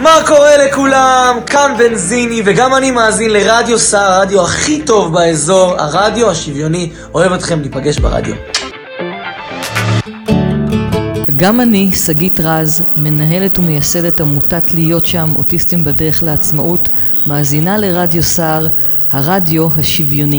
מה קורה לכולם? כאן בנזיני, וגם אני מאזין לרדיו סער, הרדיו הכי טוב באזור, הרדיו השוויוני. אוהב אתכם, ניפגש ברדיו. גם אני, שגית רז, מנהלת ומייסדת עמותת להיות שם, אוטיסטים בדרך לעצמאות, מאזינה לרדיו סער, הרדיו השוויוני.